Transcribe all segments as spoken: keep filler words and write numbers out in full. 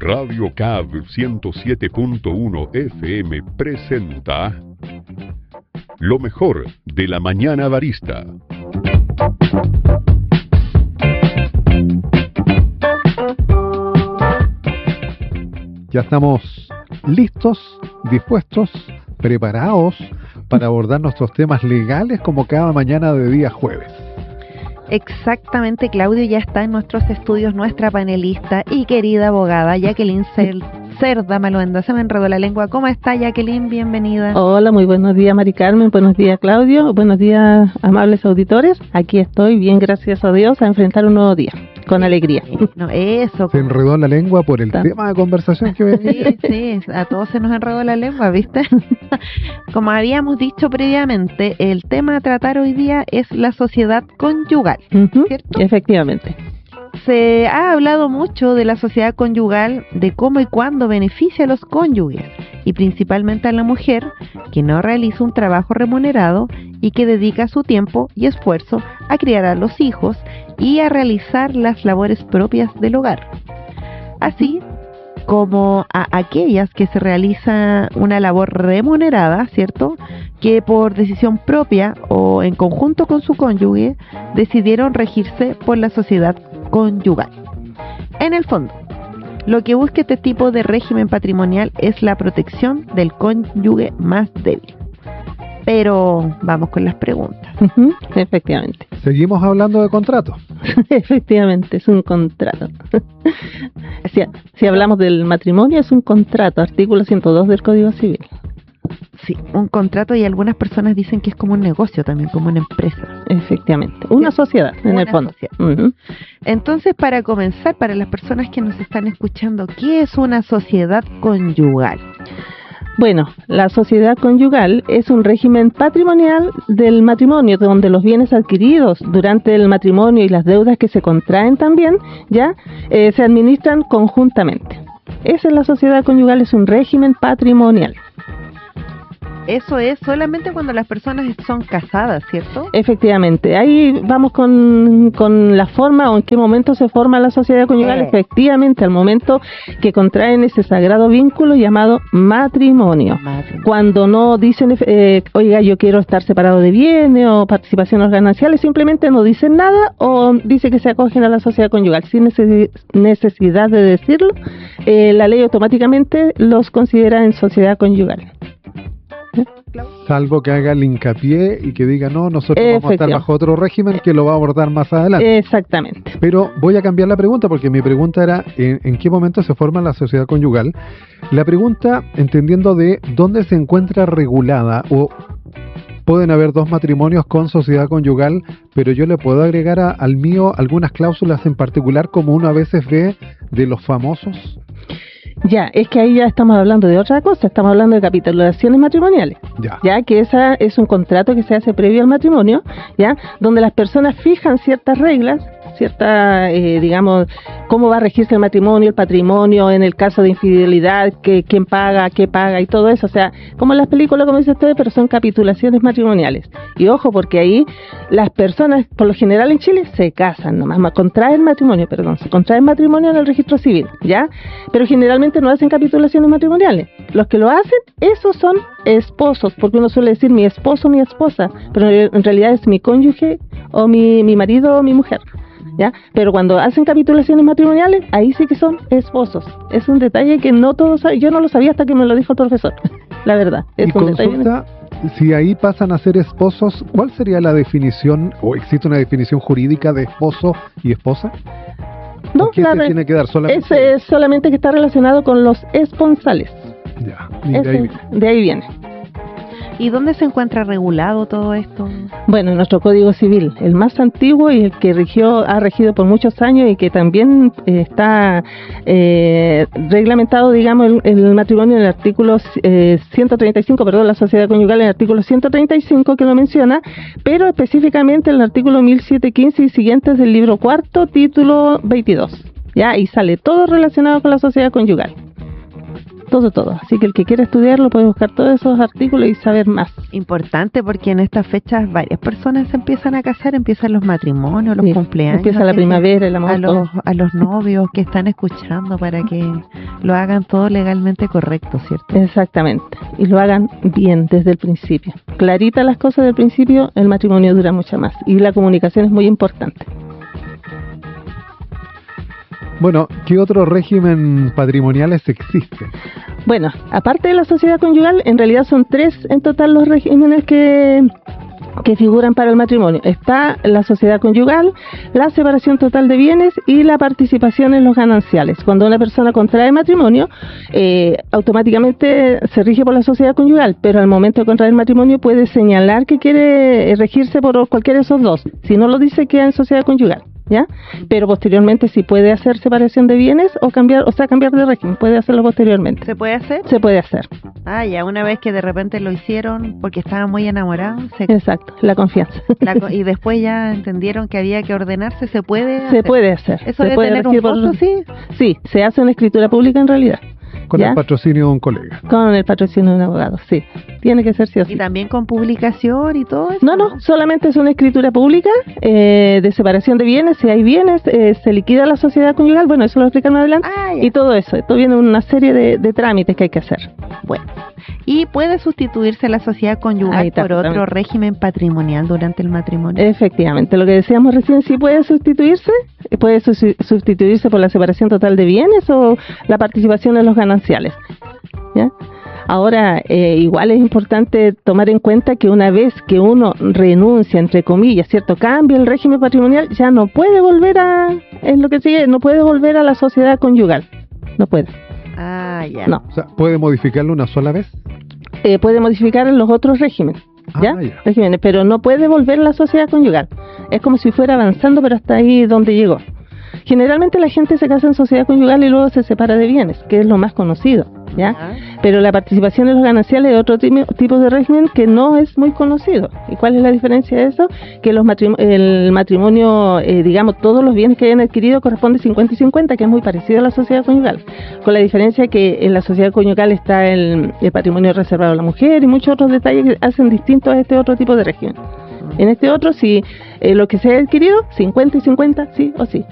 Radio C A B ciento siete punto uno F M presenta lo mejor de la mañana barista. Ya estamos listos, dispuestos, preparados para abordar nuestros temas legales como cada mañana de día jueves. Exactamente, Claudio, ya está en nuestros estudios nuestra panelista y querida abogada Jacqueline Cerda Maluenda. Se me enredó la lengua. ¿Cómo está, Jacqueline? Bienvenida. Hola, muy buenos días, Mari Carmen. Buenos días, Claudio. Buenos días, amables auditores. Aquí estoy, bien, gracias a Dios, a enfrentar un nuevo día, con alegría. No, eso. Se enredó la lengua por el ¿Está? tema de conversación que venía. Sí, sí, a todos se nos enredó la lengua, ¿viste? Como habíamos dicho previamente, el tema a tratar hoy día es la sociedad conyugal, uh-huh, ¿cierto? Efectivamente. Se ha hablado mucho de la sociedad conyugal, de cómo y cuándo beneficia a los cónyuges, y principalmente a la mujer, que no realiza un trabajo remunerado y que dedica su tiempo y esfuerzo a criar a los hijos y a realizar las labores propias del hogar. Así como a aquellas que se realiza una labor remunerada, ¿cierto?, que por decisión propia o en conjunto con su cónyuge decidieron regirse por la sociedad conyugal. En el fondo, lo que busca este tipo de régimen patrimonial es la protección del cónyuge más débil. Pero vamos con las preguntas. Uh-huh, efectivamente. Seguimos hablando de contrato. Efectivamente, es un contrato. si, si hablamos del matrimonio, es un contrato, artículo ciento dos del Código Civil. Sí, un contrato, y algunas personas dicen que es como un negocio también, como una empresa. Efectivamente, una sí, sociedad en una el fondo. Uh-huh. Entonces, para comenzar, para las personas que nos están escuchando, ¿qué es una sociedad conyugal? Bueno, la sociedad conyugal es un régimen patrimonial del matrimonio, donde los bienes adquiridos durante el matrimonio y las deudas que se contraen también, ya, eh, se administran conjuntamente. Esa es la sociedad conyugal, es un régimen patrimonial. Eso es solamente cuando las personas son casadas, ¿cierto? Efectivamente. Ahí vamos con, con la forma o en qué momento se forma la sociedad conyugal. Eh. Efectivamente, al momento que contraen ese sagrado vínculo llamado matrimonio. matrimonio. Cuando no dicen, eh, oiga, yo quiero estar separado de bienes o participaciones gananciales, simplemente no dicen nada o dice que se acogen a la sociedad conyugal. Sin necesidad de decirlo, eh, la ley automáticamente los considera en sociedad conyugal. Salvo que haga el hincapié y que diga, no, nosotros vamos a estar bajo otro régimen que lo va a abordar más adelante. Exactamente. Pero voy a cambiar la pregunta, porque mi pregunta era, ¿en, en qué momento se forma la sociedad conyugal? La pregunta, entendiendo de dónde se encuentra regulada, o pueden haber dos matrimonios con sociedad conyugal, pero yo le puedo agregar a, al mío algunas cláusulas en particular, como uno a veces ve de los famosos. Ya, es que ahí ya estamos hablando de otra cosa, estamos hablando de capitulaciones matrimoniales, ya, ya que esa es un contrato que se hace previo al matrimonio, ya, donde las personas fijan ciertas reglas, cierta, eh, digamos, cómo va a regirse el matrimonio, el patrimonio, en el caso de infidelidad, que, quién paga, qué paga y todo eso, o sea, como en las películas, como dice usted, pero son capitulaciones matrimoniales. Y ojo, porque ahí las personas, por lo general en Chile, se casan nomás, contraen matrimonio, perdón, se contraen matrimonio en el registro civil, ¿ya? Pero generalmente no hacen capitulaciones matrimoniales. Los que lo hacen, esos son esposos, porque uno suele decir mi esposo, mi esposa, pero en realidad es mi cónyuge o mi, mi marido o mi mujer. ¿Ya? Pero cuando hacen capitulaciones matrimoniales, ahí sí que son esposos. Es un detalle que no todos saben. Yo no lo sabía hasta que me lo dijo el profesor. La verdad. Es y un consulta, detalle. Si ahí pasan a ser esposos, ¿cuál sería la definición, o existe una definición jurídica de esposo y esposa? No, ¿Qué se tiene que dar? Solamente es, es solamente que está relacionado con los esponsales. Ya, y de, ahí de ahí viene. ¿Y dónde se encuentra regulado todo esto? Bueno, en nuestro Código Civil, el más antiguo y el que rigió, ha regido por muchos años y que también eh, está eh, reglamentado, digamos, el, el matrimonio en el artículo eh, ciento treinta y cinco, perdón, la sociedad conyugal en el artículo ciento treinta y cinco que lo menciona, pero específicamente en el artículo mil setecientos quince y siguientes del libro cuarto, título veintidós, ¿ya? Y sale todo relacionado con la sociedad conyugal. todo, todo. Así que el que quiera estudiarlo puede buscar todos esos artículos y saber más. Importante, porque en estas fechas varias personas se empiezan a casar, empiezan los matrimonios, los Sí, cumpleaños. empieza la primavera, el amor, a los, todo. a los novios que están escuchando para que lo hagan todo legalmente correcto, ¿cierto? Exactamente. Y lo hagan bien desde el principio. Clarita las cosas del principio, el matrimonio dura mucho más. Y la comunicación es muy importante. Bueno, ¿qué otros régimen patrimoniales existen? Bueno, aparte de la sociedad conyugal, en realidad son tres en total los regímenes que, que figuran para el matrimonio. Está la sociedad conyugal, la separación total de bienes y la participación en los gananciales. Cuando una persona contrae matrimonio, eh, automáticamente se rige por la sociedad conyugal, pero al momento de contraer matrimonio puede señalar que quiere regirse por cualquiera de esos dos. Si no lo dice, queda en sociedad conyugal. ¿Ya? Pero posteriormente sí puede hacer separación de bienes o cambiar, o sea, cambiar de régimen, puede hacerlo posteriormente. ¿Se puede hacer? Se puede hacer. Ah, ya, una vez que de repente lo hicieron porque estaban muy enamorados. Se... Exacto, la confianza. La co- y después ya entendieron que había que ordenarse, ¿se puede hacer? Se puede hacer. ¿Eso se de puede tener un regir costo, por... sí? Sí, se hace una escritura pública en realidad. Con ¿Ya? el patrocinio de un colega. Con el patrocinio de un abogado, sí. Tiene que ser sí o sí. Y también con publicación y todo eso. No, no, solamente es una escritura pública eh, de separación de bienes. Si hay bienes, eh, se liquida la sociedad conyugal. Bueno, eso lo explican más adelante. Ah, ya. Y todo eso. Esto viene una serie de, de trámites que hay que hacer. Bueno, y puede sustituirse la sociedad conyugal Ahí está, por otro también. régimen patrimonial durante el matrimonio. Efectivamente, lo que decíamos recién, sí puede sustituirse, eh, puede su- sustituirse por la separación total de bienes o la participación en los gananciales. ¿Ya? Ahora, eh, igual es importante tomar en cuenta que una vez que uno renuncia, entre comillas, ¿cierto? Cambia el régimen patrimonial, ya no puede volver a, es lo que sigue, no puede volver a la sociedad conyugal. No puede, Ah, ya. no. O sea, ¿puede modificarlo una sola vez? Eh, puede modificar en los otros regímenes. ¿Ya? Ah, ya. Regímenes, pero no puede volver a la sociedad conyugal. Es como si fuera avanzando, pero hasta ahí donde llegó. Generalmente la gente se casa en sociedad conyugal y luego se separa de bienes, que es lo más conocido, ¿ya? Ah. Pero la participación en los gananciales es otro timi- tipo de régimen que no es muy conocido. ¿Y cuál es la diferencia de eso? Que los matrim- el matrimonio, eh, digamos, todos los bienes que hayan adquirido corresponde cincuenta y cincuenta, que es muy parecido a la sociedad conyugal. Con la diferencia que en la sociedad conyugal está el, el patrimonio reservado a la mujer y muchos otros detalles que hacen distintos a este otro tipo de régimen. En este otro, si eh, lo que se ha adquirido, cincuenta y cincuenta, sí o sí.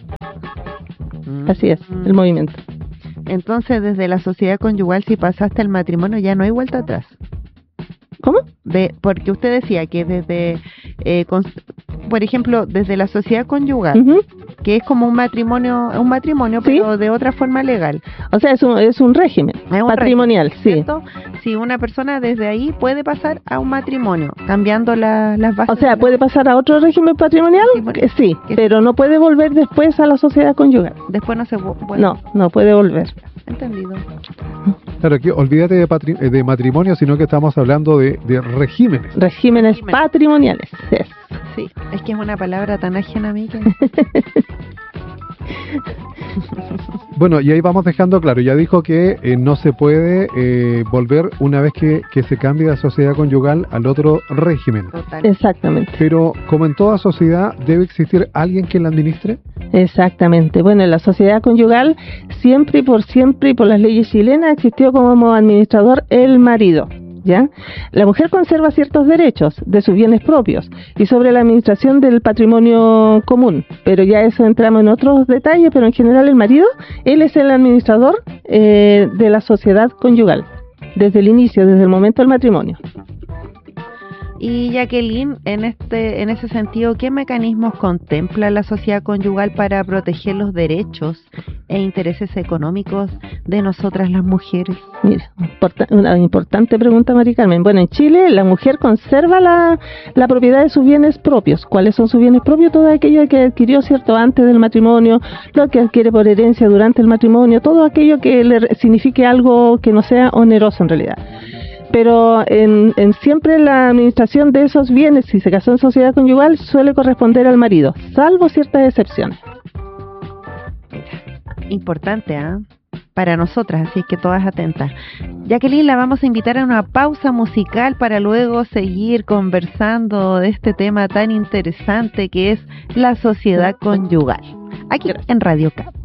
Mm. Así es, el movimiento. Entonces, desde la sociedad conyugal, si pasaste el matrimonio, ya no hay vuelta atrás. ¿Cómo? De, porque usted decía que desde, eh, con- por ejemplo, desde la sociedad conyugal, Ujú. que es como un matrimonio, un matrimonio, Sí. pero de otra forma legal. O sea, es un, es un régimen Es un patrimonial, régimen, sí. ¿cierto? Si una persona desde ahí puede pasar a un matrimonio, cambiando la- las bases. O sea, de la- puede pasar a otro régimen patrimonial, Sí, bueno, que sí, que- pero no puede volver después a la sociedad conyugal. Después no se vu- vuelve. No, no puede volver. Entendido. Claro, aquí olvídate de, patri- eh, de matrimonio, sino que estamos hablando de, de regímenes. Regímenes Régimen. patrimoniales. Yes. Sí, es que es una palabra tan ajena a mí que... Bueno, y ahí vamos dejando claro, ya dijo que eh, no se puede eh, volver una vez que, que se cambie la sociedad conyugal al otro régimen. Total. Exactamente. Pero, como en toda sociedad, ¿debe existir alguien que la administre? Exactamente. Bueno, en la sociedad conyugal, siempre y por siempre y por las leyes chilenas, existió como administrador el marido. ¿Ya? La mujer conserva ciertos derechos de sus bienes propios y sobre la administración del patrimonio común, pero ya eso entramos en otros detalles, pero en general el marido, él es el administrador eh, de la sociedad conyugal, desde el inicio, desde el momento del matrimonio. Y Jacqueline, en este, en ese sentido, ¿qué mecanismos contempla la sociedad conyugal para proteger los derechos e intereses económicos de nosotras las mujeres? Mira, importa- una importante pregunta, Mari Carmen. Bueno, en Chile la mujer conserva la, la propiedad de sus bienes propios. ¿Cuáles son sus bienes propios? Todo aquello que adquirió, ¿cierto?, antes del matrimonio, lo que adquiere por herencia durante el matrimonio, todo aquello que le re- signifique algo que no sea oneroso en realidad. Pero en, en siempre la administración de esos bienes, si se casó en sociedad conyugal, suele corresponder al marido, salvo ciertas excepciones. Importante, ¿ah? Para nosotras, así que todas atentas. Jacqueline, la vamos a invitar a una pausa musical para luego seguir conversando de este tema tan interesante que es la sociedad conyugal. Aquí Gracias. en Radio Cap.